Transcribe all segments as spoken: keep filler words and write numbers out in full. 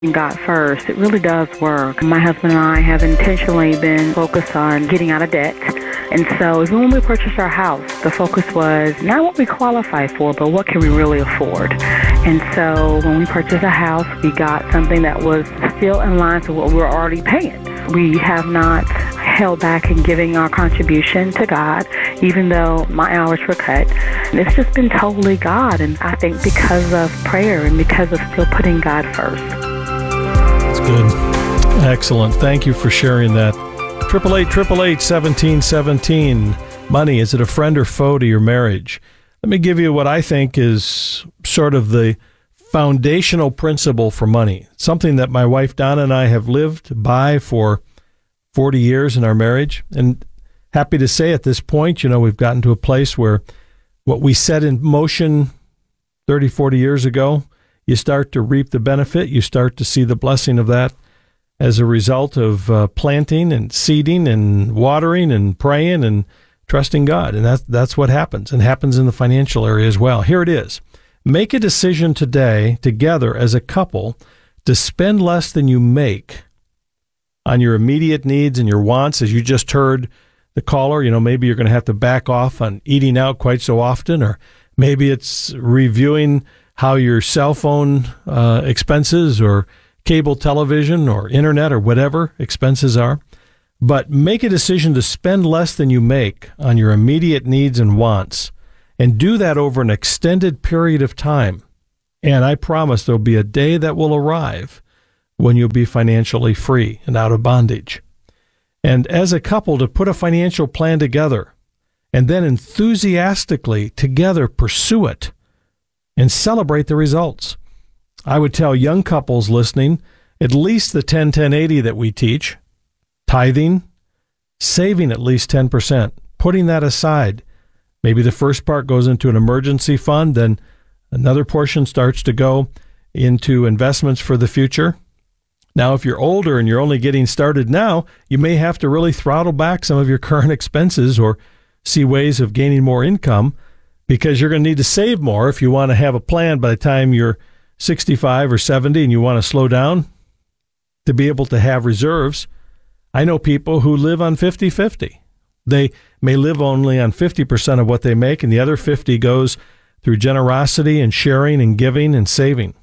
God first, it really does work. My husband and I have intentionally been focused on getting out of debt. And so even when we purchased our house, the focus was not what we qualify for, but what can we really afford. And so when we purchased a house, we got something that was still in line to what we were already paying. We have not held back in giving our contribution to God, even though my hours were cut. And it's just been totally God. And I think because of prayer and because of still putting God first. Good. Excellent. Thank you for sharing that. Triple eight, triple eight, seventeen seventeen. Money, is it a friend or foe to your marriage? Let me give you what I think is sort of the foundational principle for money. Something that my wife Donna and I have lived by for forty years in our marriage. And happy to say at this point, you know, we've gotten to a place where what we set in motion thirty, forty years ago, you start to reap the benefit. You start to see the blessing of that as a result of uh, planting and seeding and watering and praying and trusting God. And that's, that's what happens, and happens in the financial area as well. Here it is. Make a decision today together as a couple to spend less than you make on your immediate needs and your wants. As you just heard the caller, you know, maybe you're going to have to back off on eating out quite so often, or maybe it's reviewing how your cell phone uh, expenses or cable television or internet or whatever expenses are. But make a decision to spend less than you make on your immediate needs and wants, and do that over an extended period of time. And I promise there'll be a day that will arrive when you'll be financially free and out of bondage. And as a couple, to put a financial plan together and then enthusiastically together pursue it and celebrate the results. I would tell young couples listening, at least the ten ten eighty that we teach, tithing, saving at least ten percent, putting that aside. Maybe the first part goes into an emergency fund, then another portion starts to go into investments for the future. Now, if you're older and you're only getting started now, you may have to really throttle back some of your current expenses or see ways of gaining more income, because you're going to need to save more if you want to have a plan by the time you're sixty-five or seventy and you want to slow down to be able to have reserves. I know people who live on fifty-fifty. They may live only on fifty percent of what they make, and the other fifty goes through generosity and sharing and giving and saving.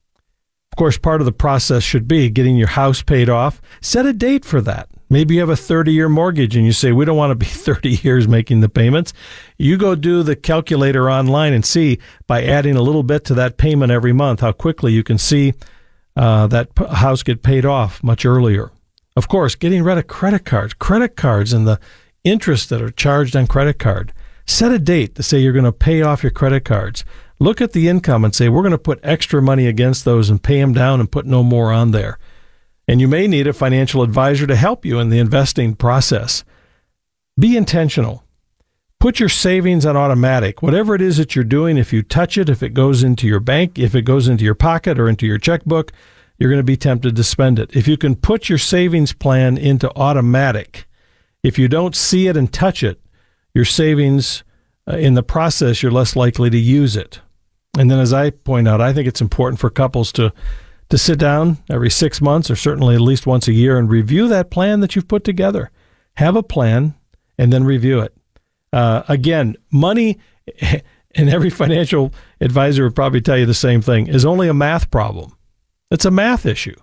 Of course, part of the process should be getting your house paid off. Set a date for that. Maybe you have a thirty-year mortgage and you say, we don't want to be thirty years making the payments. You go do the calculator online and see, by adding a little bit to that payment every month, how quickly you can see uh, that p- house get paid off much earlier. Of course, getting rid of credit cards, credit cards and the interest that are charged on credit card. Set a date to say you're going to pay off your credit cards. Look at the income and say, we're going to put extra money against those and pay them down and put no more on there. And you may need a financial advisor to help you in the investing process. Be intentional. Put your savings on automatic. Whatever it is that you're doing, if you touch it, if it goes into your bank, if it goes into your pocket or into your checkbook, you're going to be tempted to spend it. If you can put your savings plan into automatic, if you don't see it and touch it, your savings, uh, in the process, you're less likely to use it. And then, as I point out, I think it's important for couples to to sit down every six months or certainly at least once a year and review that plan that you've put together. Have a plan and then review it. Uh, again, money, and every financial advisor would probably tell you the same thing, is only a math problem. It's a math issue.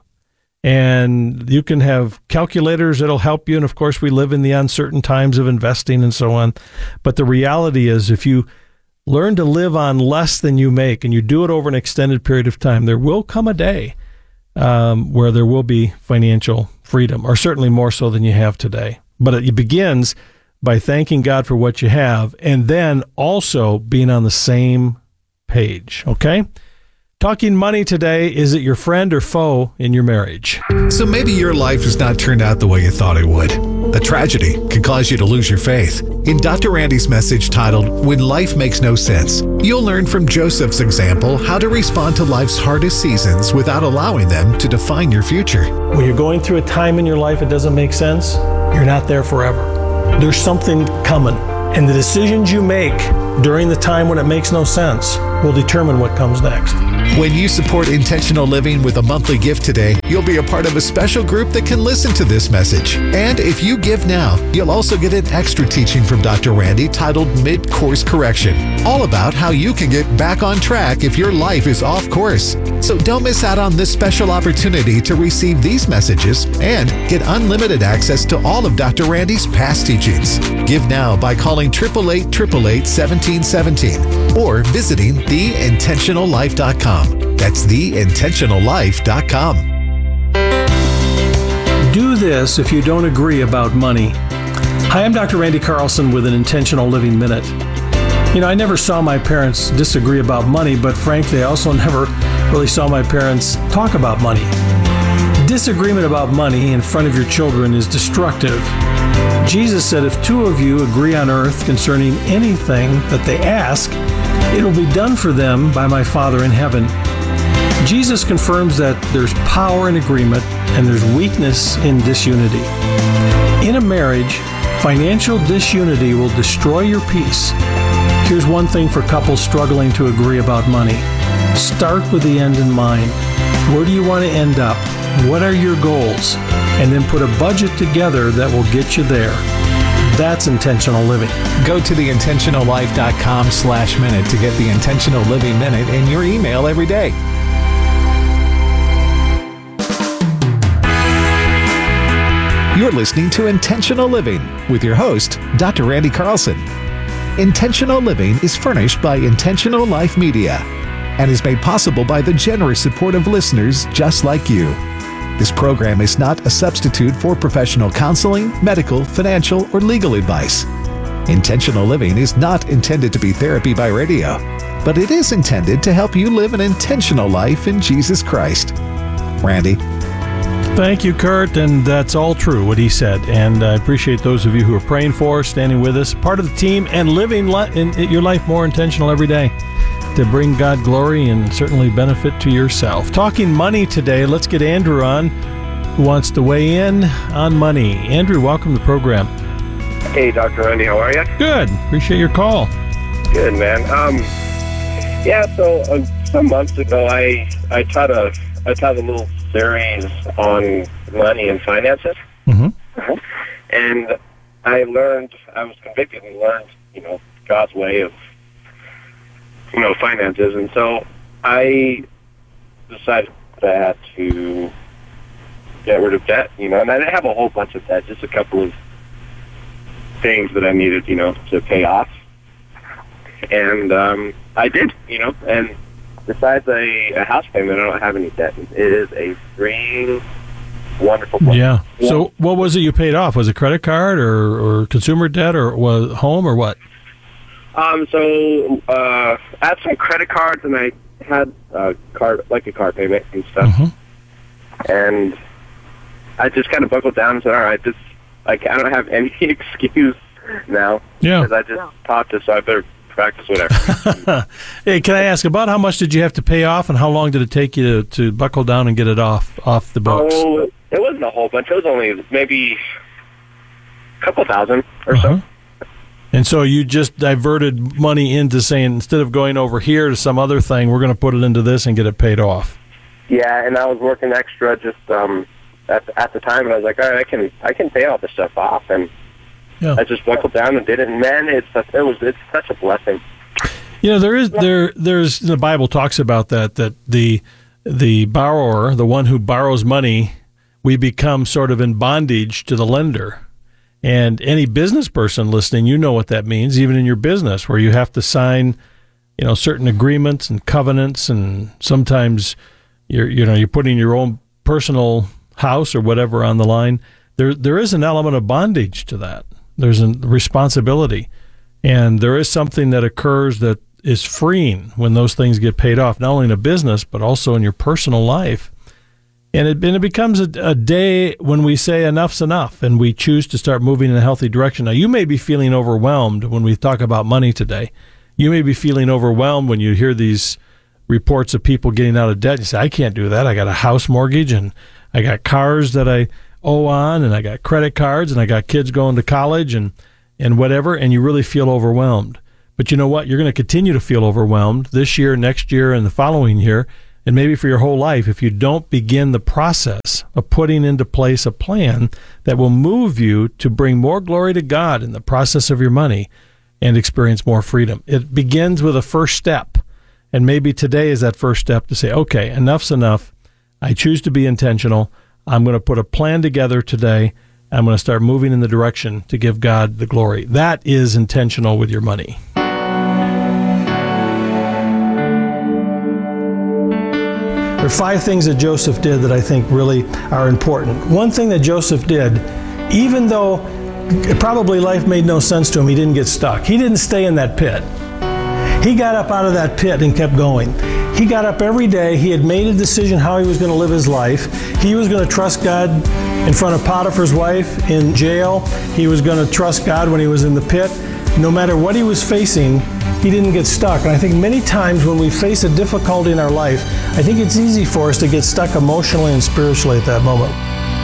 And you can have calculators that'll help you. And of course, we live in the uncertain times of investing and so on. But the reality is, if you learn to live on less than you make and you do it over an extended period of time, there will come a day um, where there will be financial freedom, or certainly more so than you have today. But it begins by thanking God for what you have, and then also being on the same page, okay? Talking money today. Is it your friend or foe in your marriage? So maybe your life has not turned out the way you thought it would. A tragedy can cause you to lose your faith. In Doctor Randy's message titled, When Life Makes No Sense, you'll learn from Joseph's example how to respond to life's hardest seasons without allowing them to define your future. When you're going through a time in your life it doesn't make sense, you're not there forever. There's something coming. And the decisions you make during the time when it makes no sense will determine what comes next. When you support Intentional Living with a monthly gift today, you'll be a part of a special group that can listen to this message. And if you give now, you'll also get an extra teaching from Doctor Randy titled Mid-Course Correction, all about how you can get back on track if your life is off course. So don't miss out on this special opportunity to receive these messages and get unlimited access to all of Doctor Randy's past teachings. Give now by calling eight eight eight, eight eight eight, one seven one seven or visiting the intentional life dot com. That's the intentional life dot com. Do this if you don't agree about money. Hi, I'm Doctor Randy Carlson with an Intentional Living Minute. You know, I never saw my parents disagree about money, but frankly, I also never really saw my parents talk about money. Disagreement about money in front of your children is destructive. Jesus said, if two of you agree on earth concerning anything that they ask, it will be done for them by my Father in heaven. Jesus confirms that there's power in agreement and there's weakness in disunity. In a marriage, financial disunity will destroy your peace. Here's one thing for couples struggling to agree about money. Start with the end in mind. Where do you want to end up? What are your goals? And then put a budget together that will get you there. That's intentional living. Go to the intentional life dot com slash minute to get the Intentional Living Minute in your email every day. You're listening to Intentional Living with your host, Doctor Randy Carlson. Intentional Living is furnished by Intentional Life Media and is made possible by the generous support of listeners just like you. This program is not a substitute for professional counseling, medical, financial, or legal advice. Intentional Living is not intended to be therapy by radio, but it is intended to help you live an intentional life in Jesus Christ. Randy. Thank you, Kurt, and that's all true, what he said. And I appreciate those of you who are praying for us, standing with us, part of the team, and living li- in, in your life more intentional every day to bring God glory and certainly benefit to yourself. Talking money today, let's get Andrew on, who wants to weigh in on money. Andrew, welcome to the program. Hey, Doctor Randy, how are you? Good. Appreciate your call. Good, man. Um, yeah, so uh, some months ago, I I taught a I taught a little series on money and finances, Mm-hmm. uh-huh. and I learned I was convicted and learned, you know, God's way of, you know, finances, and so I decided that I had to get rid of debt, you know, and I didn't have a whole bunch of debt, just a couple of things that I needed, you know, to pay off, and um, I did, you know, and besides a, a house payment, I don't have any debt. It is a free, wonderful place. Yeah. So what was it you paid off? Was it credit card or, or consumer debt or was home or what? Um, so uh, I had some credit cards, and I had a car, like a car payment and stuff. Mm-hmm. And I just kind of buckled down and said, all right, this, like, I don't have any excuse now. Yeah. Because I just taught this, so I better practice whatever. Hey, can I ask about how much did you have to pay off, and how long did it take you to, to buckle down and get it off off the books? Oh, it wasn't a whole bunch. It was only maybe a couple thousand or Uh-huh. so. And so you just diverted money into saying, instead of going over here to some other thing, we're going to put it into this and get it paid off. Yeah, and I was working extra just um, at at the time, and I was like, all right, I can I can pay all this stuff off, and Yeah. I just buckled down and did it. And man, it's it was it's such a blessing. You know, there is there there's the Bible talks about that that the the borrower, the one who borrows money, we become sort of in bondage to the lender. And any business person listening, you know what that means, even in your business, where you have to sign, you know, certain agreements and covenants, and sometimes you're you know you're putting your own personal house or whatever on the line. There there is an element of bondage to that. There's a responsibility, and there is something that occurs that is freeing when those things get paid off, not only in a business but also in your personal life. And it, and it becomes a, a day when we say enough's enough, and we choose to start moving in a healthy direction. Now, you may be feeling overwhelmed when we talk about money today. You may be feeling overwhelmed when you hear these reports of people getting out of debt. You say, I can't do that. I got a house mortgage, and I got cars that I owe on, and I got credit cards, and I got kids going to college, and, and whatever, and you really feel overwhelmed. But you know what? You're going to continue to feel overwhelmed this year, next year, and the following year, and maybe for your whole life if you don't begin the process of putting into place a plan that will move you to bring more glory to God in the process of your money and experience more freedom. It begins with a first step. And maybe today is that first step to say, okay, enough's enough. I choose to be intentional. I'm going to put a plan together today. I'm going to start moving in the direction to give God the glory. That is intentional with your money. There are five things that Joseph did that I think really are important. One thing that Joseph did, even though probably life made no sense to him, he didn't get stuck. He didn't stay in that pit. He got up out of that pit and kept going. He got up every day. He had made a decision how he was going to live his life. He was going to trust God in front of Potiphar's wife in jail. He was going to trust God when he was in the pit. No matter what he was facing, he didn't get stuck. And I think many times when we face a difficulty in our life, I think it's easy for us to get stuck emotionally and spiritually at that moment.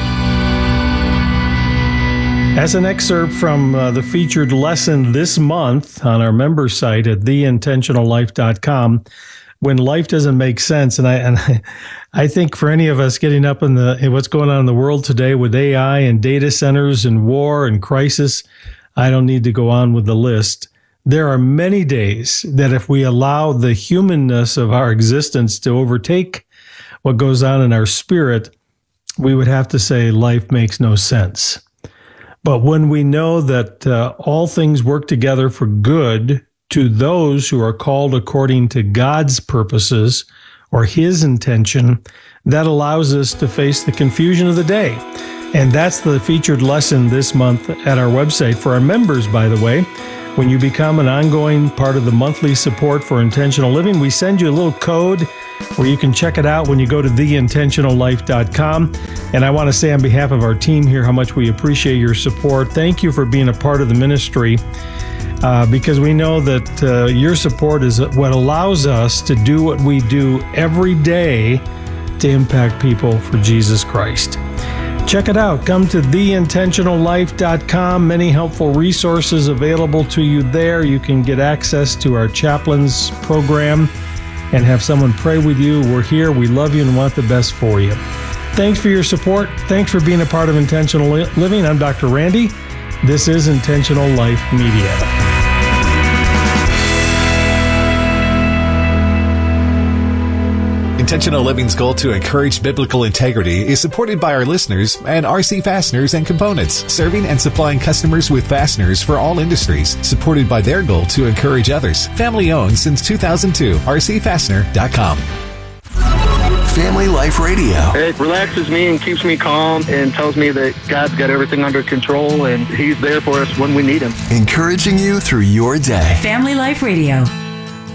As an excerpt from uh, the featured lesson this month on our member site at the intentional life dot com, when life doesn't make sense, and I and I, I think for any of us getting up in the in what's going on in the world today with A I and data centers and war and crisis, I don't need to go on with the list. There are many days that if we allow the humanness of our existence to overtake what goes on in our spirit, we would have to say life makes no sense. But when we know that uh, all things work together for good to those who are called according to God's purposes or His intention, that allows us to face the confusion of the day. And that's the featured lesson this month at our website. For our members, by the way, when you become an ongoing part of the monthly support for intentional living, we send you a little code where you can check it out when you go to the intentional life dot com. And I want to say on behalf of our team here how much we appreciate your support. Thank you for being a part of the ministry, uh, because we know that uh, your support is what allows us to do what we do every day to impact people for Jesus Christ. Check it out. Come to the intentional life dot com. Many helpful resources available to you there. You can get access to our chaplains program and have someone pray with you. We're here. We love you and want the best for you. Thanks for your support. Thanks for being a part of Intentional Living. I'm Doctor Randy. This is Intentional Life Media. Intentional Living's goal to encourage biblical integrity is supported by our listeners and R C Fasteners and Components, serving and supplying customers with fasteners for all industries, supported by their goal to encourage others. Family owned since two thousand two. R C Fastener dot com. Family Life Radio. It relaxes me and keeps me calm and tells me that God's got everything under control and He's there for us when we need Him. Encouraging you through your day. Family Life Radio.